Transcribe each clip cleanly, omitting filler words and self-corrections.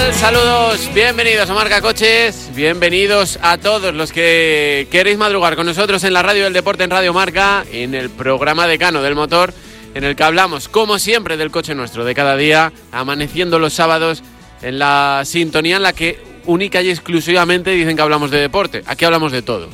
tal? Saludos, bienvenidos a Marca Coches, bienvenidos a todos los que queréis madrugar con nosotros en la radio del deporte, en Radio Marca, en el programa Decano del Motor, en el que hablamos, como siempre, del coche nuestro, de cada día, amaneciendo los sábados en la sintonía en la que única y exclusivamente dicen que hablamos de deporte. Aquí hablamos de todo,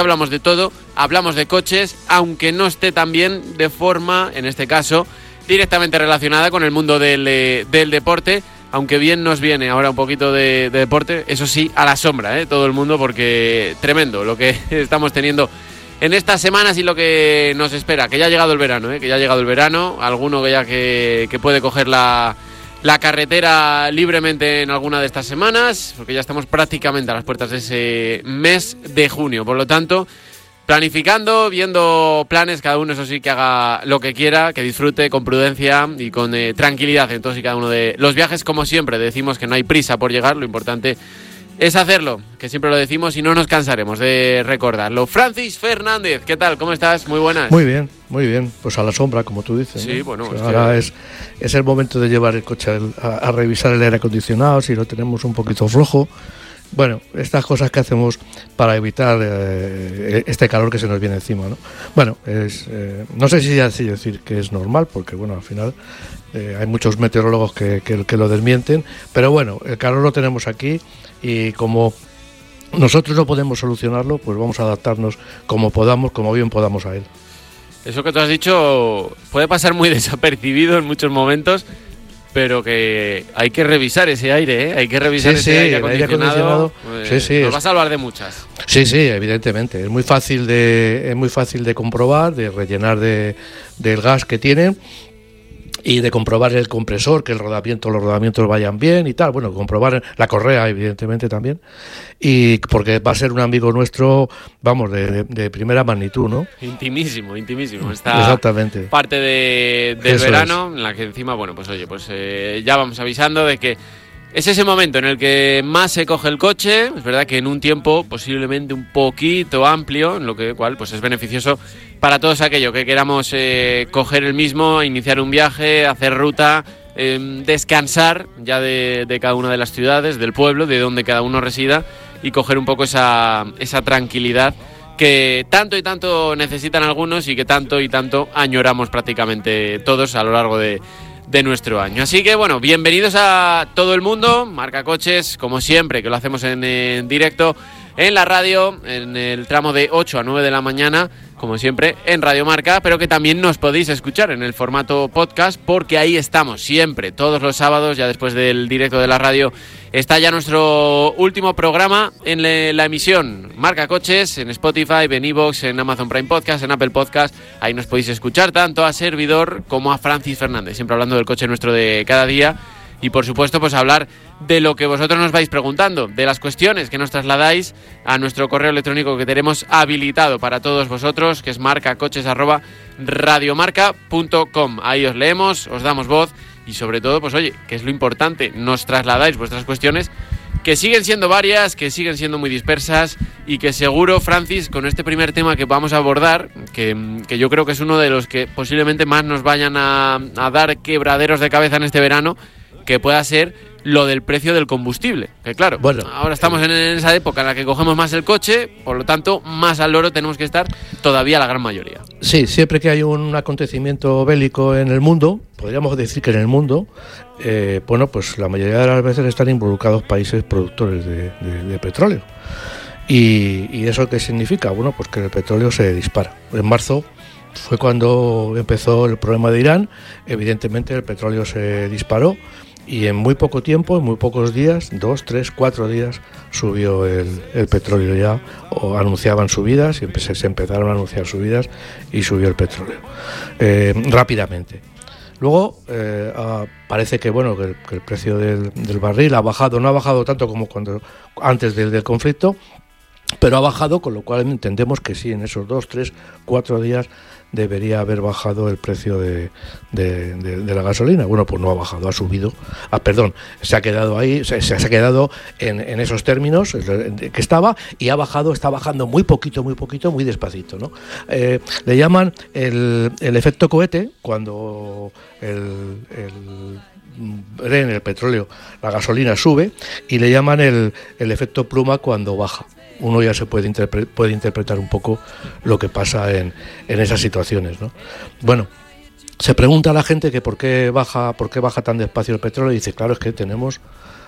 hablamos de coches, aunque no esté también de forma, en este caso, directamente relacionada con el mundo del deporte, aunque bien nos viene ahora un poquito de deporte, eso sí, a la sombra, todo el mundo, porque tremendo lo que estamos teniendo en estas semanas y lo que nos espera, que ya ha llegado el verano, alguno que ya que puede coger la carretera libremente en alguna de estas semanas, porque ya estamos prácticamente a las puertas de ese mes de junio, por lo tanto, planificando, viendo planes, cada uno, eso sí, que haga lo que quiera, que disfrute con prudencia y con tranquilidad en todos y cada uno de los viajes. Como siempre, decimos que no hay prisa por llegar, lo importante es hacerlo, que siempre lo decimos y no nos cansaremos de recordarlo. Francis Fernández, ¿qué tal? ¿Cómo estás? Muy buenas. Muy bien, pues a la sombra, como tú dices. Sí, ¿no? bueno. O sea, ahora es el momento de llevar el coche a revisar el aire acondicionado, si lo tenemos un poquito flojo. Bueno, estas cosas que hacemos para evitar este calor que se nos viene encima, ¿no? Bueno, no sé si así decir que es normal, porque bueno, al final hay muchos meteorólogos que lo desmienten, pero bueno, el calor lo tenemos aquí y como nosotros no podemos solucionarlo, pues vamos a adaptarnos como podamos, como bien podamos a él. Eso que tú has dicho puede pasar muy desapercibido en muchos momentos, pero que hay que revisar ese aire, hay que revisar ese aire acondicionado. Sí. Nos vas a hablar de muchas. Sí, evidentemente. Es muy fácil de comprobar, de rellenar del gas que tiene y de comprobar el compresor, que los rodamientos vayan bien y tal. Bueno, comprobar la correa, evidentemente, también. Y porque va a ser un amigo nuestro, vamos, de primera magnitud, ¿no? Intimísimo. Está exactamente parte del verano, en la que encima, bueno, pues oye, pues ya vamos avisando de que es ese momento en el que más se coge el coche. Es verdad que en un tiempo posiblemente un poquito amplio, en lo cual pues es beneficioso para todos aquellos que queramos coger el mismo, iniciar un viaje, hacer ruta, descansar ya de cada una de las ciudades, del pueblo, de donde cada uno resida, y coger un poco esa tranquilidad que tanto y tanto necesitan algunos y que tanto y tanto añoramos prácticamente todos a lo largo de nuestro año. Así que bueno, bienvenidos a todo el mundo, Marca Coches, como siempre, que lo hacemos en directo en la radio, en el tramo de 8 a 9 de la mañana, como siempre, en Radio Marca, pero que también nos podéis escuchar en el formato podcast, porque ahí estamos siempre, todos los sábados, ya después del directo de la radio, está ya nuestro último programa en la emisión Marca Coches, en Spotify, en iVoox, en Amazon Prime Podcast, en Apple Podcast. Ahí nos podéis escuchar tanto a servidor como a Francis Fernández, siempre hablando del coche nuestro de cada día. Y por supuesto, pues hablar de lo que vosotros nos vais preguntando, de las cuestiones que nos trasladáis a nuestro correo electrónico que tenemos habilitado para todos vosotros, que es marcacoches@radiomarca.com. Ahí os leemos, os damos voz y sobre todo, pues oye, que es lo importante, nos trasladáis vuestras cuestiones, que siguen siendo varias, que siguen siendo muy dispersas y que seguro, Francis, con este primer tema que vamos a abordar, que yo creo que es uno de los que posiblemente más nos vayan a dar quebraderos de cabeza en este verano, que pueda ser lo del precio del combustible. Que claro, bueno, ahora estamos en esa época en la que cogemos más el coche, por lo tanto, más al loro tenemos que estar todavía la gran mayoría. Sí, siempre que hay un acontecimiento bélico en el mundo, podríamos decir que en el mundo, bueno, pues la mayoría de las veces están involucrados países productores de petróleo. ¿Y eso qué significa? Bueno, pues que el petróleo se dispara. En marzo fue cuando empezó el problema de Irán. Evidentemente el petróleo se disparó y en muy poco tiempo, en muy pocos días, 2, 3, 4 días, subió el petróleo ya, o anunciaban subidas, y se empezaron a anunciar subidas y subió el petróleo rápidamente. Luego parece que bueno que el precio del barril ha bajado, no ha bajado tanto como antes del conflicto, pero ha bajado, con lo cual entendemos que sí, en esos 2, 3, 4 días debería haber bajado el precio de la gasolina. Bueno, pues no ha bajado, ha subido. Se ha quedado ahí, se ha quedado en esos términos que estaba, y está bajando muy poquito, muy despacito, ¿no? Le llaman el efecto cohete, cuando Brent, el petróleo, la gasolina sube, y le llaman el efecto pluma cuando baja. Uno ya se puede interpretar un poco lo que pasa en esas situaciones, ¿no? Bueno, se pregunta a la gente que por qué baja tan despacio el petróleo, y dice, claro, es que tenemos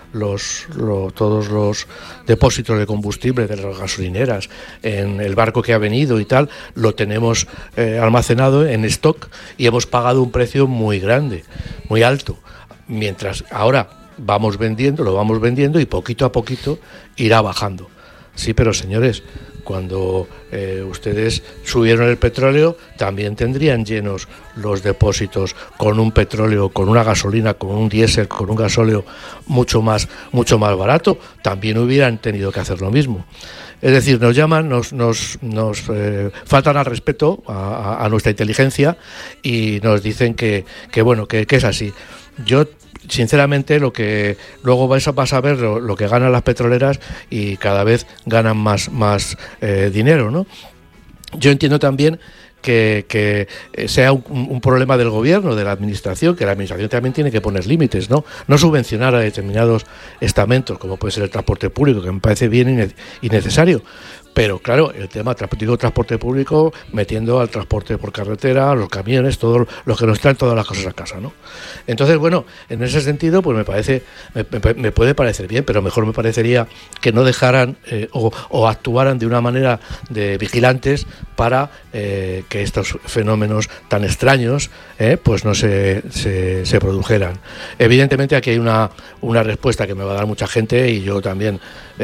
todos los depósitos de combustible de las gasolineras en el barco que ha venido y tal, lo tenemos almacenado en stock, y hemos pagado un precio muy grande, muy alto, mientras ahora lo vamos vendiendo y poquito a poquito irá bajando. Sí, pero señores, cuando ustedes subieron el petróleo, también tendrían llenos los depósitos con un petróleo, con una gasolina, con un diésel, con un gasóleo mucho más barato. También hubieran tenido que hacer lo mismo. Es decir, nos llaman, nos faltan al respeto a nuestra inteligencia, y nos dicen que es así. Yo, sinceramente, lo que luego vas a ver lo que ganan las petroleras, y cada vez ganan más dinero, ¿no? Yo entiendo también que sea un problema del gobierno, de la administración, que la administración también tiene que poner límites, ¿no? No subvencionar a determinados estamentos, como puede ser el transporte público, que me parece bien y necesario. Pero claro, el tema transporte público, metiendo al transporte por carretera, los camiones, todos los que nos traen todas las cosas a casa, ¿no? Entonces, bueno, en ese sentido, pues me puede parecer bien, pero mejor me parecería que no dejaran o actuaran de una manera de vigilantes para que estos fenómenos tan extraños pues no se produjeran. Evidentemente aquí hay una respuesta que me va a dar mucha gente, y yo también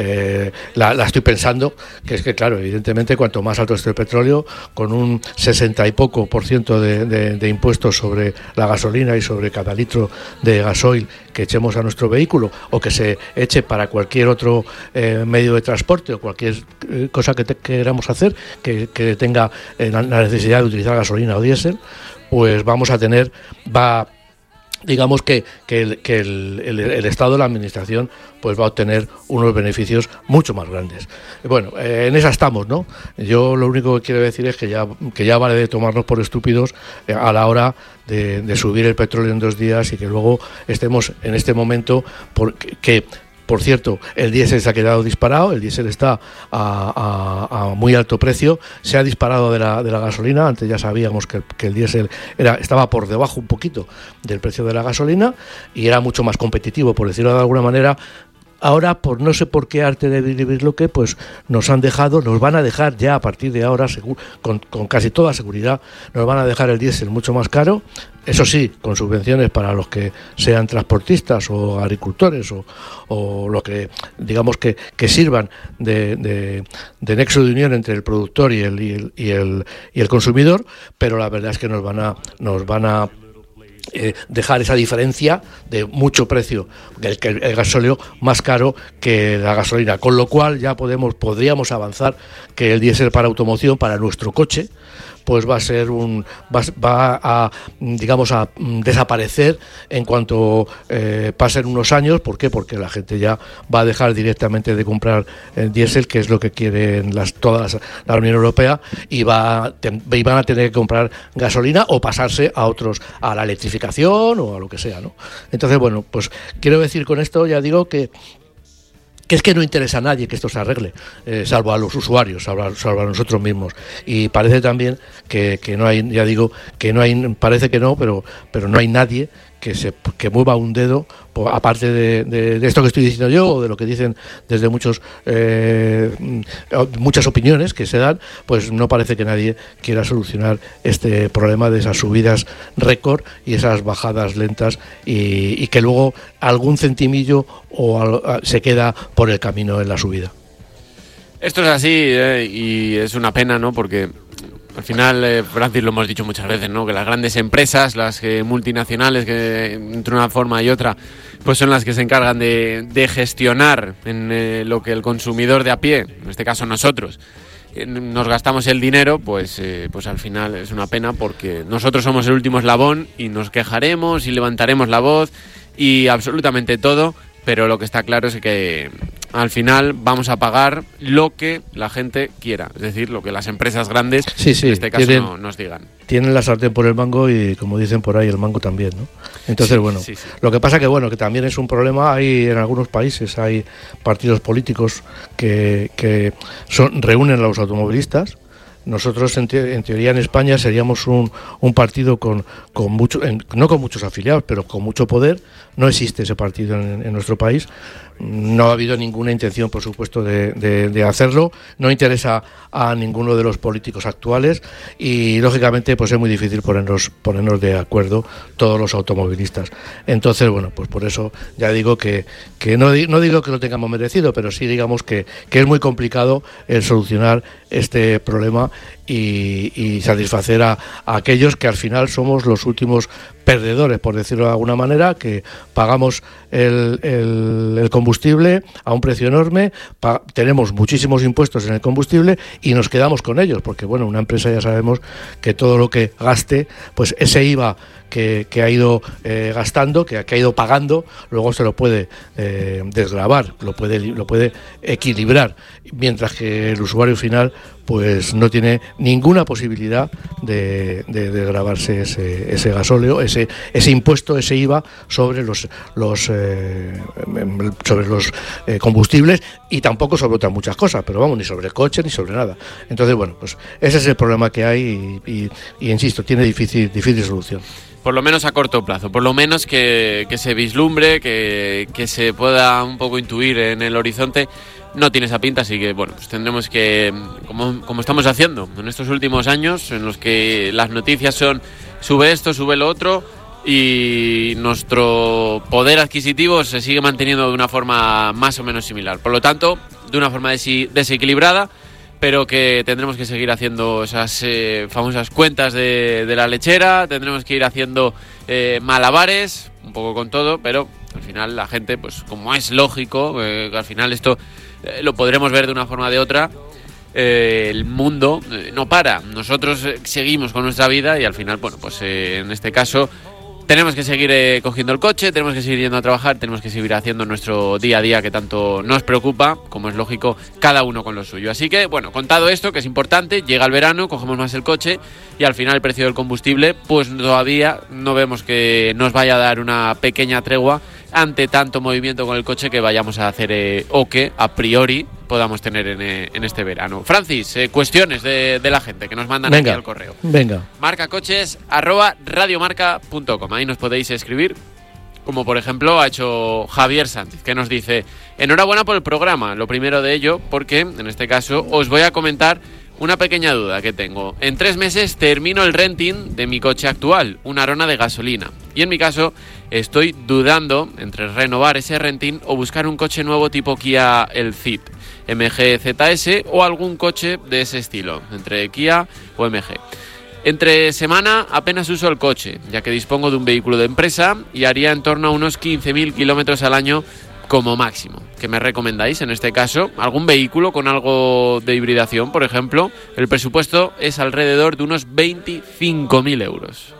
la estoy pensando, que es que, claro, evidentemente, cuanto más alto esté el petróleo, con un 60 y poco % de impuestos sobre la gasolina y sobre cada litro de gasoil que echemos a nuestro vehículo, o que se eche para cualquier otro medio de transporte, o cualquier cosa que queramos hacer que tenga la necesidad de utilizar gasolina o diésel, pues digamos que el Estado, la Administración, pues va a obtener unos beneficios mucho más grandes. Bueno, en esa estamos, ¿no? Yo lo único que quiero decir es que ya vale de tomarnos por estúpidos a la hora de subir el petróleo en 2 días, y que luego estemos en este momento, por cierto, el diésel se ha quedado disparado, el diésel está a muy alto precio, se ha disparado de la gasolina. Antes ya sabíamos que el diésel estaba por debajo un poquito del precio de la gasolina, y era mucho más competitivo, por decirlo de alguna manera. Ahora, por no sé por qué arte de vivir lo que, pues nos van a dejar ya a partir de ahora, con casi toda seguridad, nos van a dejar el diésel mucho más caro. Eso sí, con subvenciones para los que sean transportistas o agricultores o lo que, digamos, que sirvan de nexo de unión entre el productor y el consumidor, pero la verdad es que nos van a dejar esa diferencia de mucho precio, el gasóleo más caro que la gasolina, con lo cual ya podríamos avanzar que el diésel para automoción, para nuestro coche, pues va a desaparecer en cuanto pasen unos años. ¿Por qué? Porque la gente ya va a dejar directamente de comprar diésel, que es lo que quieren toda la Unión Europea, y van a tener que comprar gasolina o pasarse a la electrificación o a lo que sea, ¿no? Entonces, bueno, pues quiero decir con esto, ya digo que es que no interesa a nadie que esto se arregle, salvo a los usuarios, salvo a nosotros mismos. Y parece también que no hay, ya digo, que no hay, parece que no, pero no hay nadie que mueva un dedo, aparte de esto que estoy diciendo yo, o de lo que dicen desde muchas opiniones que se dan, pues no parece que nadie quiera solucionar este problema de esas subidas récord y esas bajadas lentas, y que luego algún centimillo se queda por el camino en la subida. Esto es así, y es una pena, ¿no? Porque al final, Francis, lo hemos dicho muchas veces, ¿no? Que las grandes empresas, las multinacionales, que entre una forma y otra, pues son las que se encargan de gestionar en lo que el consumidor de a pie, en este caso nosotros, nos gastamos el dinero, pues al final es una pena, porque nosotros somos el último eslabón y nos quejaremos y levantaremos la voz y absolutamente todo, pero lo que está claro es que al final vamos a pagar lo que la gente quiera, es decir, lo que las empresas grandes en este caso nos digan. Tienen la sartén por el mango y, como dicen por ahí, el mango también, ¿no? Entonces, sí. Lo que pasa que también es un problema. Hay en algunos países hay partidos políticos que reúnen a los automovilistas. Nosotros, en teoría, en España seríamos un partido no con muchos afiliados, pero con mucho poder. No existe ese partido en nuestro país. No ha habido ninguna intención, por supuesto, de hacerlo. No interesa a ninguno de los políticos actuales y, lógicamente, pues es muy difícil ponernos de acuerdo todos los automovilistas. Entonces, pues por eso ya digo que no digo que lo tengamos merecido, pero sí digamos que es muy complicado el solucionar este problema y satisfacer a aquellos que al final somos los últimos perdedores, por decirlo de alguna manera, que pagamos el combustible a un precio enorme, tenemos muchísimos impuestos en el combustible y nos quedamos con ellos, porque una empresa ya sabemos que todo lo que gaste, pues ese IVA que ha ido gastando, que ha ido pagando, luego se lo puede desgravar, lo puede equilibrar, mientras que el usuario final pues no tiene ninguna posibilidad de gravarse ese gasóleo, ese impuesto, ese IVA sobre los combustibles, y tampoco sobre otras muchas cosas, pero ni sobre el coche ni sobre nada. Entonces, pues ese es el problema que hay y insisto, tiene difícil solución. Por lo menos a corto plazo, por lo menos que se vislumbre, que se pueda un poco intuir en el horizonte. No tiene esa pinta, así que pues tendremos que, como estamos haciendo en estos últimos años, en los que las noticias son sube esto, sube lo otro, y nuestro poder adquisitivo se sigue manteniendo de una forma más o menos similar. Por lo tanto, de una forma desequilibrada, pero que tendremos que seguir haciendo esas famosas cuentas de la lechera, tendremos que ir haciendo malabares, un poco con todo, pero al final la gente, pues como es lógico, que al final esto lo podremos ver de una forma o de otra, el mundo no para, nosotros seguimos con nuestra vida y al final, pues en este caso tenemos que seguir cogiendo el coche, tenemos que seguir yendo a trabajar, tenemos que seguir haciendo nuestro día a día que tanto nos preocupa, como es lógico, cada uno con lo suyo. Así que, contado esto, que es importante, llega el verano, cogemos más el coche y al final el precio del combustible, pues todavía no vemos que nos vaya a dar una pequeña tregua ante tanto movimiento con el coche que vayamos a hacer o que a priori podamos tener en este verano. Francis, cuestiones de la gente que nos mandan aquí al correo. marcacoches@radiomarca.com. Ahí nos podéis escribir, como por ejemplo ha hecho Javier Sánchez, que nos dice: enhorabuena por el programa. Lo primero de ello, porque en este caso os voy a comentar una pequeña duda que tengo. En 3 meses termino el renting de mi coche actual, una Arona de gasolina. Y en mi caso estoy dudando entre renovar ese renting o buscar un coche nuevo tipo Kia el Ceed, MG ZS o algún coche de ese estilo, entre Kia o MG. Entre semana apenas uso el coche, ya que dispongo de un vehículo de empresa y haría en torno a unos 15.000 kilómetros al año como máximo. ¿Qué me recomendáis en este caso? ¿Algún vehículo con algo de hibridación, por ejemplo? El presupuesto es alrededor de unos 25.000 euros.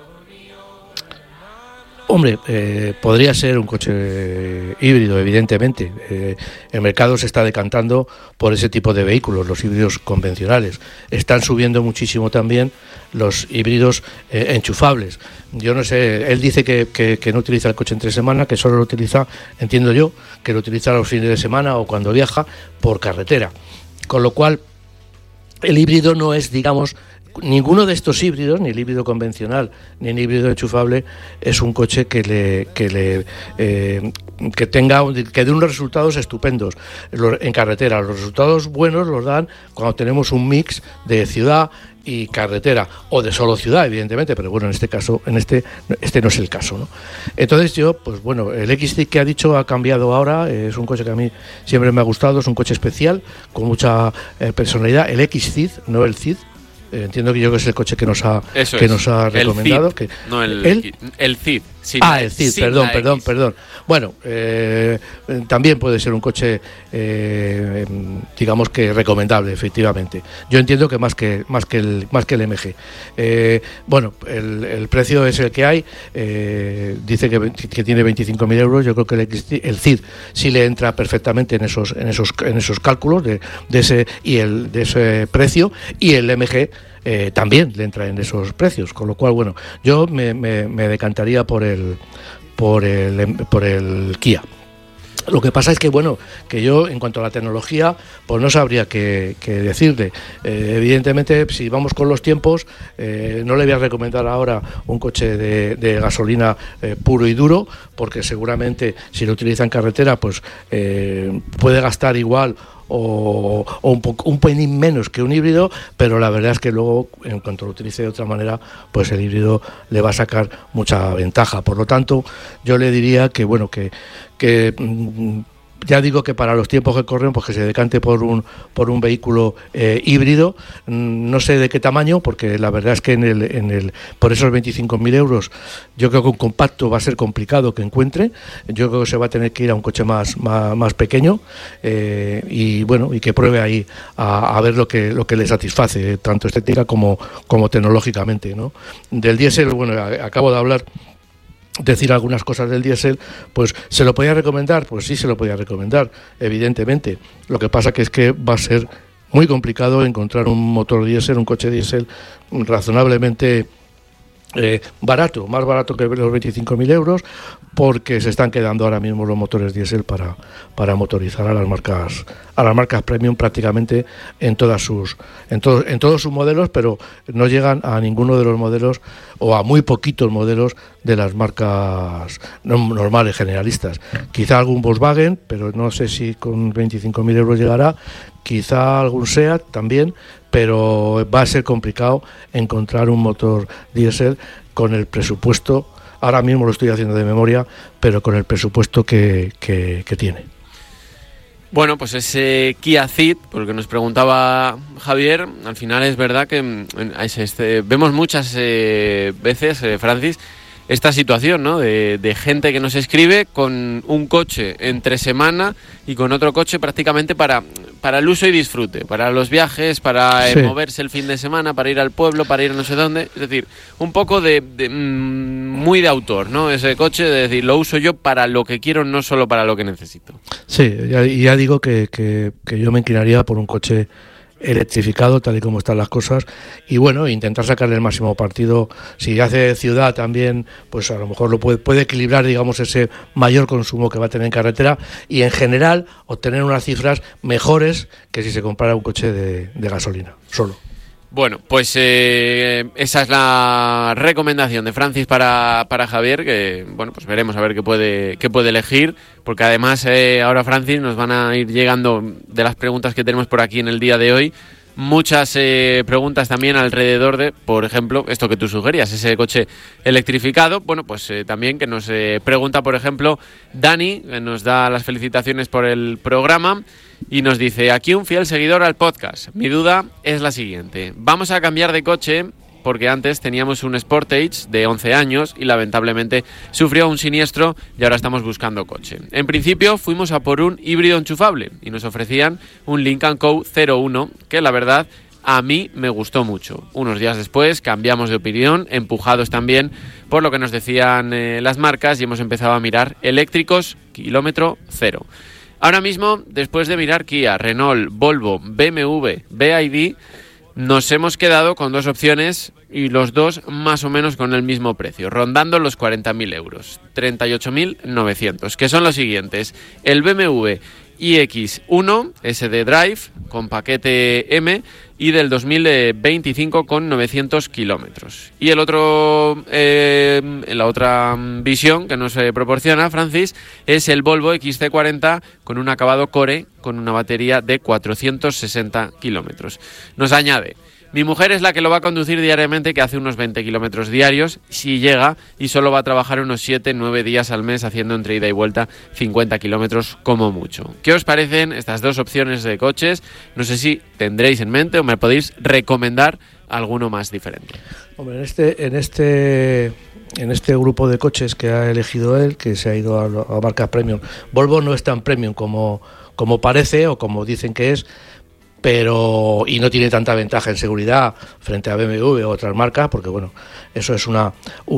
Hombre, podría ser un coche híbrido, evidentemente. El mercado se está decantando por ese tipo de vehículos, los híbridos convencionales. Están subiendo muchísimo también los híbridos enchufables. Yo no sé, él dice que no utiliza el coche entre semana, que solo lo utiliza, entiendo yo, que lo utiliza los fines de semana o cuando viaja por carretera. Con lo cual, el híbrido no es, digamos, ninguno de estos híbridos, ni el híbrido convencional ni el híbrido enchufable, es un coche que dé unos resultados estupendos en carretera. Los resultados buenos los dan cuando tenemos un mix de ciudad y carretera, o de solo ciudad, evidentemente, pero en este caso, este no es el caso, ¿no? Entonces yo, el X-Ceed que ha dicho ha cambiado ahora, es un coche que a mí siempre me ha gustado, es un coche especial, con mucha personalidad, el X-Ceed, no el Ceed. Entiendo que es el coche que nos ha recomendado. El Ceed, El Cid, perdón. Bueno, también puede ser un coche, digamos que recomendable, efectivamente. Yo entiendo que más que el MG. Bueno, el precio es el que hay. Dice que tiene 25.000 euros. Yo creo que el Cid sí le entra perfectamente en esos cálculos de ese precio, y el MG también le entra en esos precios, con lo cual, bueno, yo me decantaría por el Kia. Lo que pasa es que, bueno, que yo, en cuanto a la tecnología, pues no sabría qué decirle. Evidentemente, si vamos con los tiempos, no le voy a recomendar ahora un coche de gasolina puro y duro, porque seguramente si lo utiliza en carretera, pues puede gastar igual o un pelín menos que un híbrido, pero la verdad es que luego, en cuanto lo utilice de otra manera, pues el híbrido le va a sacar mucha ventaja. Por lo tanto, yo le diría que, bueno, que ya digo que para los tiempos que corren, pues que se decante por un vehículo híbrido. No sé de qué tamaño, porque la verdad es que por esos 25.000 euros, yo creo que un compacto va a ser complicado que encuentre. Yo creo que se va a tener que ir a un coche más pequeño, y bueno, y que pruebe ahí a ver lo que le satisface, tanto estética como tecnológicamente, ¿no? Del diésel, bueno, acabo de decir algunas cosas del diésel. Pues ¿se lo podía recomendar? Pues sí, se lo podía recomendar, evidentemente. Lo que pasa que es que va a ser muy complicado encontrar un motor diésel, un coche diésel razonablemente barato, más barato que los 25.000 euros, porque se están quedando ahora mismo los motores diésel para motorizar a las marcas premium prácticamente en todos sus modelos, pero no llegan a ninguno de los modelos, o a muy poquitos modelos de las marcas normales, generalistas. Quizá algún Volkswagen, pero no sé si con 25.000 euros llegará. Quizá algún SEAT también, pero va a ser complicado encontrar un motor diésel con el presupuesto. Ahora mismo lo estoy haciendo de memoria, pero con el presupuesto que tiene. Bueno, pues ese Kia Ceed, porque nos preguntaba Javier, al final es verdad que vemos muchas veces, Francis, esta situación, ¿no? De gente que nos escribe con un coche entre semana y con otro coche prácticamente para el uso y disfrute, para los viajes, para moverse el fin de semana, para ir al pueblo, para ir a no sé dónde. Es decir, un poco muy de autor, ¿no? Ese coche, de decir, lo uso yo para lo que quiero, no solo para lo que necesito. Sí, ya digo que yo me inclinaría por un coche electrificado, tal y como están las cosas, y bueno, intentar sacarle el máximo partido. Si hace ciudad también, pues a lo mejor lo puede equilibrar, digamos, ese mayor consumo que va a tener en carretera, y en general obtener unas cifras mejores que si se comprara un coche de gasolina solo. Bueno, pues esa es la recomendación de Francis para Javier, que bueno, pues veremos a ver qué puede elegir, porque además ahora, Francis, nos van a ir llegando, de las preguntas que tenemos por aquí en el día de hoy, muchas preguntas también alrededor de, por ejemplo, esto que tú sugerías, ese coche electrificado. Bueno, pues también que nos pregunta, por ejemplo, Dani, que nos da las felicitaciones por el programa y nos dice: aquí un fiel seguidor al podcast. Mi duda es la siguiente: vamos a cambiar de coche porque antes teníamos un Sportage de 11 años y lamentablemente sufrió un siniestro y ahora estamos buscando coche. En principio fuimos a por un híbrido enchufable y nos ofrecían un Lincoln Co. 01, que la verdad a mí me gustó mucho. Unos días después cambiamos de opinión, empujados también por lo que nos decían las marcas, y hemos empezado a mirar eléctricos kilómetro cero. Ahora mismo, después de mirar Kia, Renault, Volvo, BMW, BYD, nos hemos quedado con dos opciones, y los dos más o menos con el mismo precio, rondando los 40.000 euros, 38.900, que son los siguientes: el BMW iX1 SD Drive con paquete M y del 2025 con 900 kilómetros. Y el otro, la otra visión que nos proporciona Francis es el Volvo XC40 con un acabado Core con una batería de 460 kilómetros. Nos añade: mi mujer es la que lo va a conducir diariamente, que hace unos 20 kilómetros diarios, si llega, y solo va a trabajar unos 7-9 días al mes, haciendo entre ida y vuelta 50 kilómetros como mucho. ¿Qué os parecen estas dos opciones de coches? No sé si tendréis en mente o me podéis recomendar alguno más diferente. Hombre, en este grupo de coches que ha elegido él, que se ha ido a marcas premium. Volvo no es tan premium como parece o como dicen que es, y no tiene tanta ventaja en seguridad frente a BMW o otras marcas, porque bueno, eso es una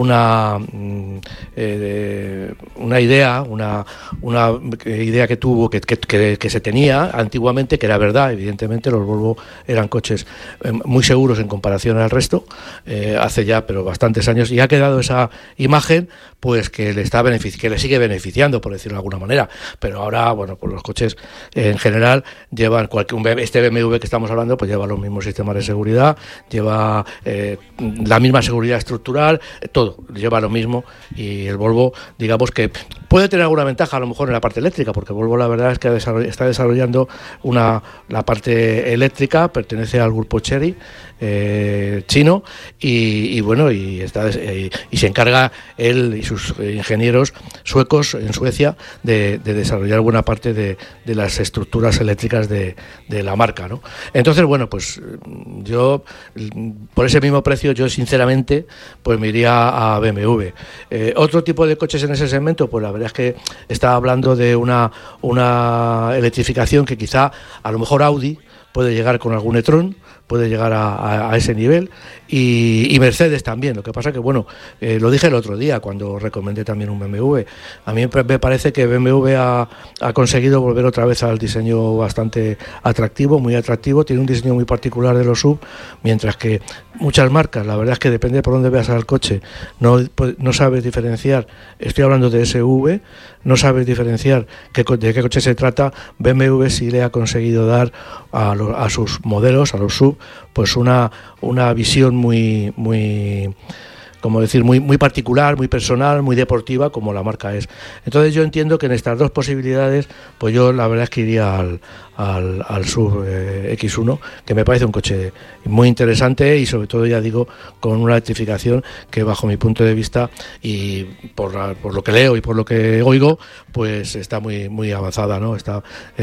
idea, una idea que tuvo, que se tenía antiguamente, que era verdad. Evidentemente los Volvo eran coches muy seguros en comparación al resto, hace ya pero bastantes años, y ha quedado esa imagen pues que le sigue beneficiando, por decirlo de alguna manera. Pero ahora, bueno, pues los coches en general llevan este BMW que estamos hablando, pues lleva los mismos sistemas de seguridad, lleva la misma seguridad estructural, todo lleva lo mismo. Y el Volvo, digamos que puede tener alguna ventaja a lo mejor en la parte eléctrica, porque Volvo la verdad es que está desarrollando la parte eléctrica, pertenece al grupo Chery chino, y bueno, y se encarga él y sus ingenieros suecos en Suecia de desarrollar buena parte de las estructuras eléctricas de la marca, ¿no? Entonces, bueno, pues yo por ese mismo precio, yo sinceramente pues me iría a BMW. Otro tipo de coches en ese segmento, pues la verdad es que está hablando de una electrificación que quizá a lo mejor Audi puede llegar con algún e-tron, puede llegar a ese nivel, y Mercedes también. Lo que pasa que, bueno, lo dije el otro día cuando recomendé también un BMW. A mí me parece que BMW ha conseguido volver otra vez al diseño bastante atractivo, muy atractivo. Tiene un diseño muy particular de los SUV, mientras que muchas marcas, la verdad es que depende por dónde veas al coche, no sabes diferenciar. Estoy hablando de SV, no sabes diferenciar de qué coche se trata. BMW sí le ha conseguido dar a sus modelos, a los SUV, pues una visión muy como decir, muy particular, muy personal, muy deportiva, como la marca es. Entonces yo entiendo que en estas dos posibilidades, pues yo la verdad es que iría al SUV X1, que me parece un coche muy interesante, y sobre todo, ya digo, con una electrificación que bajo mi punto de vista, y por lo que leo y por lo que oigo, pues está muy avanzada, ¿no? Da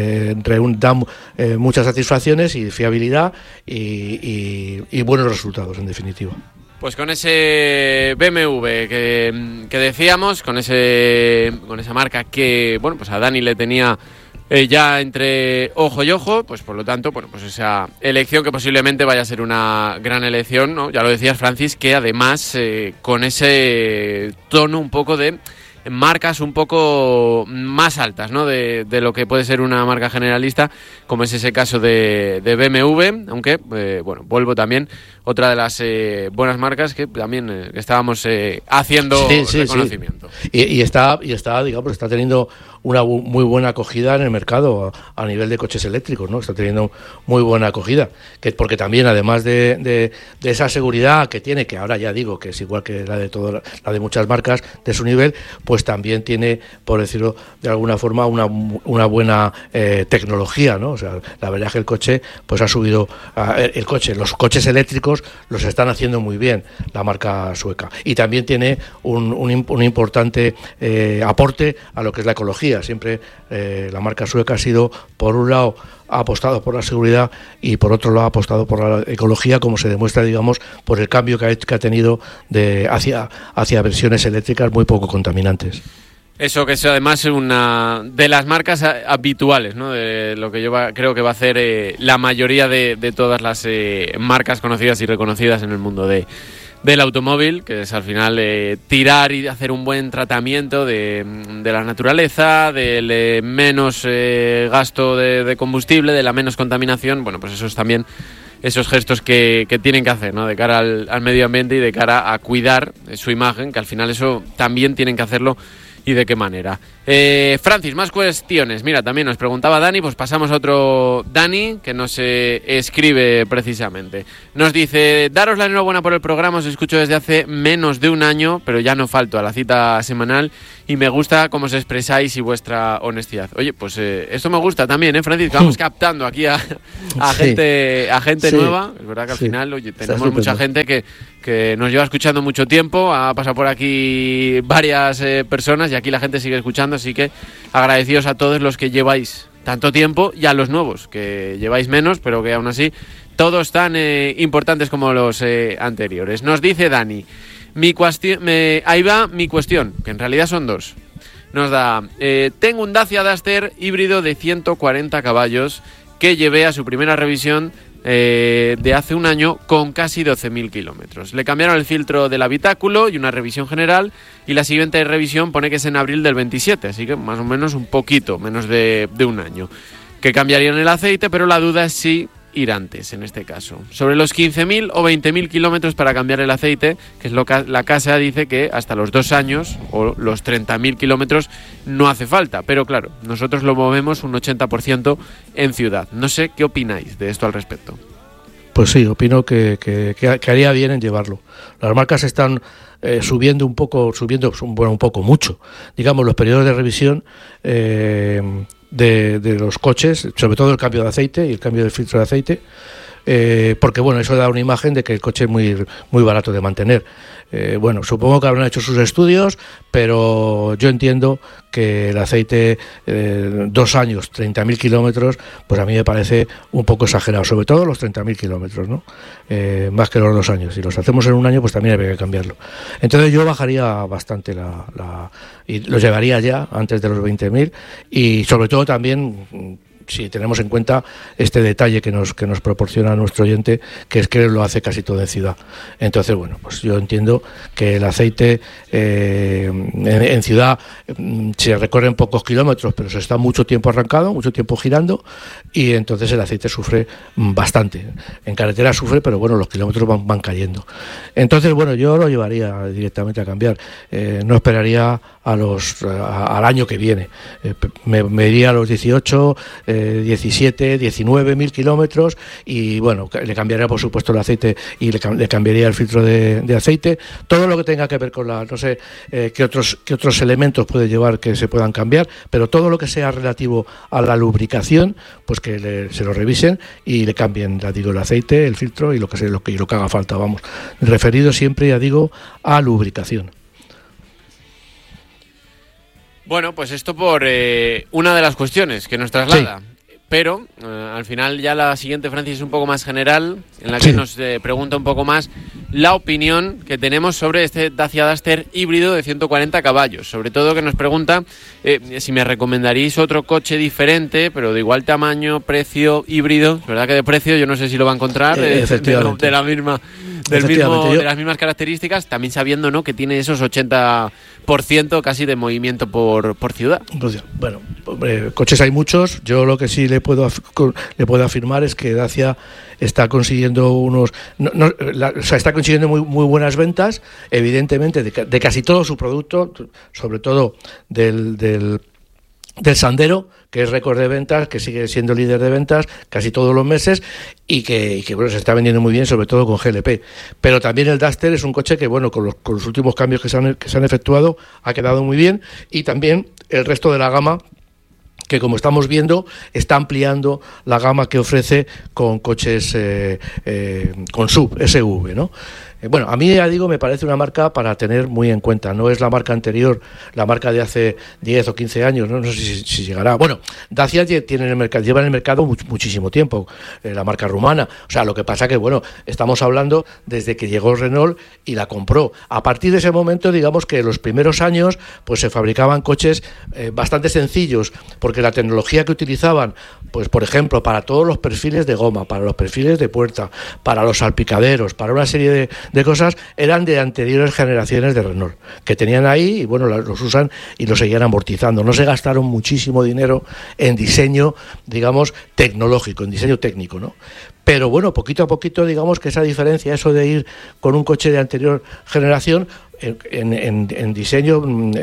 muchas satisfacciones y fiabilidad y buenos resultados, en definitiva. Pues con ese BMW que decíamos, con esa marca que, bueno, pues a Dani le tenía ya entre ojo y ojo, pues por lo tanto, bueno, pues esa elección que posiblemente vaya a ser una gran elección, ¿no? Ya lo decías, Francis, que además con ese tono un poco de marcas un poco más altas, ¿no? De lo que puede ser una marca generalista, como es ese caso de BMW, aunque, bueno, Volvo también, otra de las buenas marcas que también estábamos haciendo reconocimiento. Sí. Y está, digamos, está teniendo una muy buena acogida en el mercado a nivel de coches eléctricos, ¿no? Está teniendo muy buena acogida, porque también, además de esa seguridad que tiene, que ahora ya digo que es igual que la de muchas marcas de su nivel, pues también tiene, por decirlo de alguna forma, una buena tecnología, ¿no? O sea, la verdad es que el coche pues ha subido, los coches eléctricos los están haciendo muy bien la marca sueca, y también tiene un importante aporte a lo que es la ecología. Siempre la marca sueca ha sido, por un lado, ha apostado por la seguridad, y por otro lado ha apostado por la ecología, como se demuestra, digamos, por el cambio que ha tenido hacia versiones eléctricas muy poco contaminantes. Eso, que es además una de las marcas habituales, ¿no? De lo que yo creo que va a hacer la mayoría de todas las marcas conocidas y reconocidas en el mundo del automóvil, que es al final tirar y hacer un buen tratamiento de la naturaleza, del menos gasto de combustible, de la menos contaminación. Bueno, pues eso es también esos gestos que tienen que hacer, ¿no? De cara al medio ambiente y de cara a cuidar su imagen, que al final eso también tienen que hacerlo. ¿Y de qué manera? Francis, más cuestiones. Mira, también nos preguntaba Dani, pues pasamos a otro Dani que nos escribe precisamente. Nos dice: daros la enhorabuena por el programa, os escucho desde hace menos de un año, pero ya no falto a la cita semanal y me gusta cómo os expresáis y vuestra honestidad. Oye, pues esto me gusta también, Francis, que vamos captando aquí a gente nueva. Es verdad que al final, oye, tenemos mucha gente que nos lleva escuchando mucho tiempo, ha pasado por aquí varias personas y aquí la gente sigue escuchando, así que agradecidos a todos los que lleváis tanto tiempo y a los nuevos que lleváis menos, pero que aún así todos tan importantes como los anteriores. Nos dice Dani: Ahí va mi cuestión, que en realidad son dos. Nos da, tengo un Dacia Duster híbrido de 140 caballos que llevé a su primera revisión de hace un año con casi 12.000 kilómetros. Le cambiaron el filtro del habitáculo y una revisión general, y la siguiente revisión pone que es en abril del 27, así que más o menos un poquito menos de un año. Que cambiarían el aceite, pero la duda es si ir antes, en este caso. Sobre los 15.000 o 20.000 kilómetros para cambiar el aceite, que es lo que la casa dice que hasta los 2 años o los 30.000 kilómetros no hace falta. Pero claro, nosotros lo movemos un 80% en ciudad. No sé qué opináis de esto al respecto. Pues sí, opino que haría bien en llevarlo. Las marcas están subiendo un poco, mucho, digamos, los periodos de revisión de los coches, sobre todo el cambio de aceite y el cambio del filtro de aceite, porque bueno, eso da una imagen de que el coche es muy barato de mantener. Bueno, supongo que habrán hecho sus estudios, pero yo entiendo que el aceite 2 años, 30.000 kilómetros, pues a mí me parece un poco exagerado, sobre todo los 30.000 kilómetros, ¿no? Más que los 2 años. Si los hacemos en un año, pues también habría que cambiarlo. Entonces yo bajaría bastante y lo llevaría ya antes de los 20.000, y sobre todo también, si tenemos en cuenta este detalle que nos proporciona nuestro oyente, que es que lo hace casi todo en ciudad. Entonces, bueno, pues yo entiendo que el aceite en ciudad se recorren pocos kilómetros, pero se está mucho tiempo arrancado, mucho tiempo girando, y entonces el aceite sufre bastante. En carretera sufre, pero bueno, los kilómetros van cayendo. Entonces, bueno, yo lo llevaría directamente a cambiar. No esperaría al año que viene. Me iría a los 18, 17, 19.000 kilómetros, y bueno, le cambiaría por supuesto el aceite y le cambiaría el filtro de aceite. Todo lo que tenga que ver con no sé qué otros elementos puede llevar que se puedan cambiar, pero todo lo que sea relativo a la lubricación, pues que se lo revisen y le cambien, ya digo, el aceite, el filtro y lo que haga falta, vamos, referido siempre, ya digo, a lubricación. Bueno, pues esto por una de las cuestiones que nos traslada. Sí. Pero al final ya la siguiente, Francis, es un poco más general, en la que nos pregunta un poco más la opinión que tenemos sobre este Dacia Duster híbrido de 140 caballos. Sobre todo que nos pregunta si me recomendaríais otro coche diferente, pero de igual tamaño, precio, híbrido. Es verdad que de precio yo no sé si lo va a encontrar, de las mismas características, también sabiendo, ¿no?, que tiene esos 80% casi de movimiento por ciudad. Bueno, coches hay muchos. Yo lo que sí le puedo afirmar es que Dacia está consiguiendo está consiguiendo muy buenas ventas, evidentemente, de casi todo su producto, sobre todo del Sandero, que es récord de ventas, que sigue siendo líder de ventas casi todos los meses, y que bueno, se está vendiendo muy bien, sobre todo con GLP. Pero también el Duster es un coche que, bueno, con los últimos cambios que se han efectuado, ha quedado muy bien, y también el resto de la gama, que como estamos viendo está ampliando la gama que ofrece con coches con SUV, ¿no? Bueno, a mí, ya digo, me parece una marca para tener muy en cuenta. No es la marca anterior, la marca de hace 10 o 15 años, no sé si llegará. Bueno, Dacia lleva en el mercado muchísimo tiempo, la marca rumana. O sea, lo que pasa que, bueno, estamos hablando desde que llegó Renault y la compró. A partir de ese momento, digamos que en los primeros años pues se fabricaban coches bastante sencillos, porque la tecnología que utilizaban, pues por ejemplo, para todos los perfiles de goma, para los perfiles de puerta, para los salpicaderos, para una serie de cosas, eran de anteriores generaciones de Renault, que tenían ahí y bueno, los usan y los seguían amortizando. No se gastaron muchísimo dinero en diseño, digamos, tecnológico, en diseño técnico, ¿no? Pero bueno, poquito a poquito, digamos que esa diferencia, eso de ir con un coche de anterior generación, en diseño,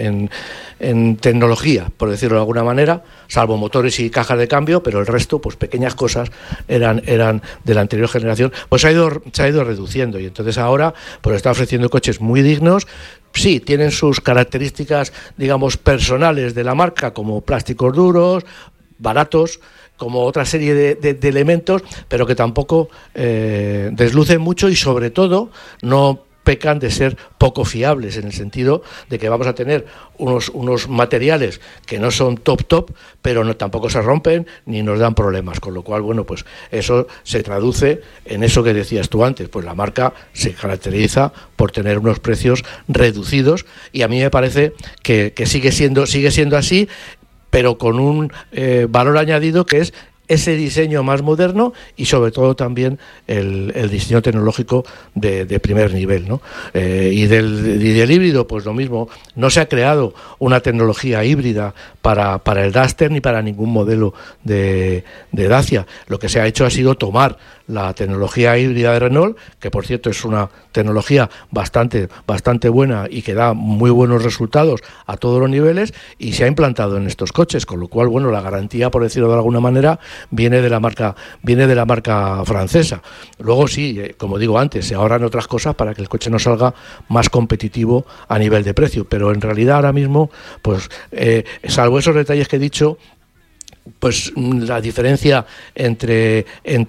en tecnología, por decirlo de alguna manera, salvo motores y cajas de cambio, pero el resto, pues pequeñas cosas eran de la anterior generación, pues se ha ido reduciendo, y entonces ahora pues está ofreciendo coches muy dignos. Sí, tienen sus características, digamos, personales de la marca, como plásticos duros, baratos, como otra serie de elementos, pero que tampoco deslucen mucho, y sobre todo no pecan de ser poco fiables, en el sentido de que vamos a tener unos materiales que no son top, pero tampoco se rompen ni nos dan problemas, con lo cual, bueno, pues eso se traduce en eso que decías tú antes, pues la marca se caracteriza por tener unos precios reducidos, y a mí me parece que sigue siendo así, pero con un valor añadido, que es ese diseño más moderno y sobre todo también el diseño tecnológico de primer nivel, ¿no? Y del híbrido, pues lo mismo. No se ha creado una tecnología híbrida para el Duster ni para ningún modelo de Dacia. Lo que se ha hecho ha sido tomar la tecnología híbrida de Renault, que por cierto es una tecnología bastante buena y que da muy buenos resultados a todos los niveles, y se ha implantado en estos coches, con lo cual, bueno, la garantía, por decirlo de alguna manera, viene de la marca francesa. Luego sí, como digo antes, se ahorran otras cosas para que el coche no salga más competitivo a nivel de precio, pero en realidad ahora mismo, pues salvo esos detalles que he dicho, pues la diferencia entre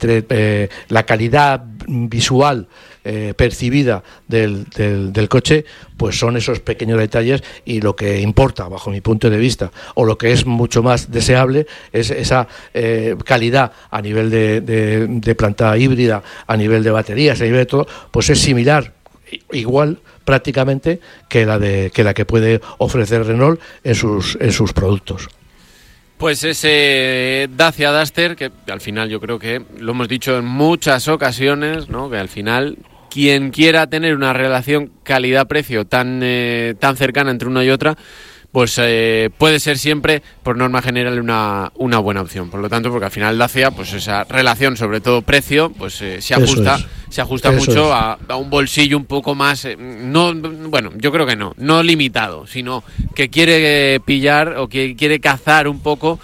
la calidad visual percibida del coche, pues son esos pequeños detalles, y lo que importa bajo mi punto de vista, o lo que es mucho más deseable, es esa calidad a nivel de planta híbrida, a nivel de baterías, a nivel de todo, pues es similar, igual prácticamente, que la que puede ofrecer Renault en sus productos. Pues ese Dacia Duster, que al final yo creo que lo hemos dicho en muchas ocasiones, ¿no? Que al final quien quiera tener una relación calidad-precio tan cercana entre una y otra, pues puede ser siempre, por norma general, una buena opción. Por lo tanto, porque al final Dacia, pues esa relación, sobre todo precio, pues se ajusta mucho a un bolsillo un poco más, yo creo que no limitado, sino que quiere pillar o que quiere cazar un poco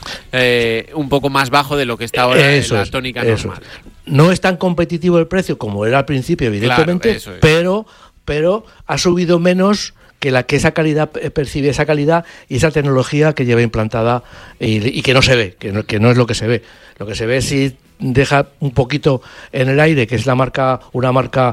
más bajo de lo que está ahora en la tónica normal. No es tan competitivo el precio como era al principio, evidentemente, claro, pero ha subido menos que esa calidad percibe esa calidad y esa tecnología que lleva implantada, y que no se ve, que no es lo que se ve. Lo que se ve sí deja un poquito en el aire, que es una marca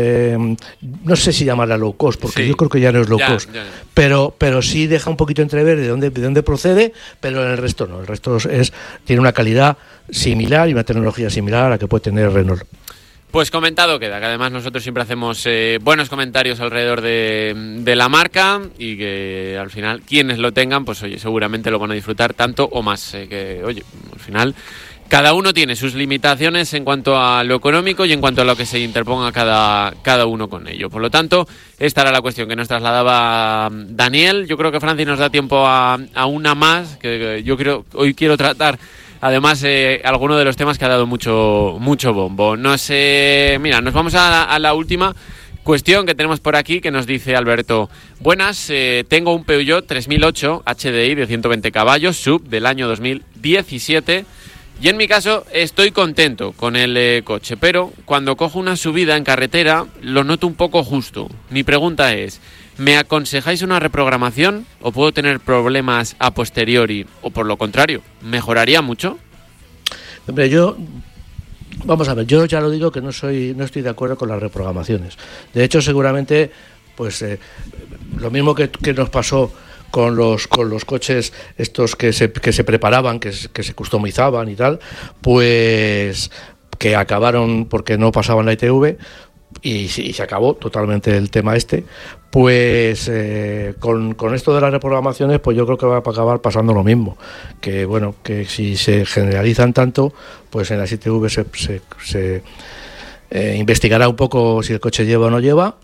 no sé si llamarla low cost, porque sí, yo creo que ya no es low cost, pero sí deja un poquito entrever de dónde procede, pero en el resto no. El resto tiene una calidad similar y una tecnología similar a la que puede tener Renault. Pues comentado queda, que además nosotros siempre hacemos buenos comentarios alrededor de la marca, y que al final quienes lo tengan, pues oye, seguramente lo van a disfrutar tanto o más, que oye, al final cada uno tiene sus limitaciones en cuanto a lo económico y en cuanto a lo que se interponga cada uno con ello. Por lo tanto, esta era la cuestión que nos trasladaba Daniel. Yo creo que Francis nos da tiempo a una más, que yo hoy quiero tratar. Además, alguno de los temas que ha dado mucho bombo. No sé, mira, nos vamos a la última cuestión que tenemos por aquí, que nos dice Alberto: buenas, tengo un Peugeot 3008 HDI de 120 caballos, sub del año 2017, y en mi caso estoy contento con el coche, pero cuando cojo una subida en carretera lo noto un poco justo. Mi pregunta es: ¿me aconsejáis una reprogramación o puedo tener problemas a posteriori? O por lo contrario, ¿mejoraría mucho? Hombre, vamos a ver, yo ya lo digo que no estoy de acuerdo con las reprogramaciones. De hecho, seguramente, pues lo mismo que nos pasó con los coches estos que se preparaban, que se customizaban y tal, pues que acabaron porque no pasaban la ITV, y se acabó totalmente el tema pues con esto de las reprogramaciones, pues yo creo que va a acabar pasando lo mismo, que bueno, que si se generalizan tanto, pues en las ITV se investigará un poco si el coche lleva o no lleva,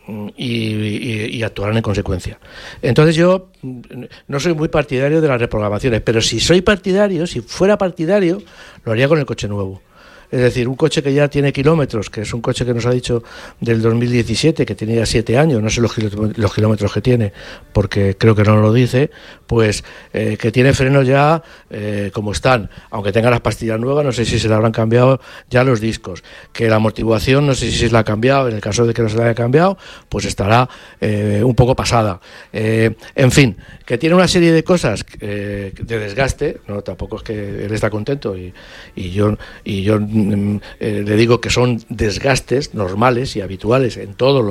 y actuarán en consecuencia. Entonces yo no soy muy partidario de las reprogramaciones, pero si fuera partidario, lo haría con el coche nuevo. Es decir, un coche que ya tiene kilómetros, que es un coche que nos ha dicho del 2017, que tenía 7 años, no sé los kilómetros que tiene, porque creo que no lo dice, pues que tiene frenos ya como están, aunque tenga las pastillas nuevas, no sé si se le habrán cambiado ya los discos, que la amortiguación no sé si se la ha cambiado, en el caso de que no se la haya cambiado, pues estará un poco pasada. En fin, que tiene una serie de cosas de desgaste, no, tampoco es que él está contento, y yo le digo que son desgastes normales y habituales en todos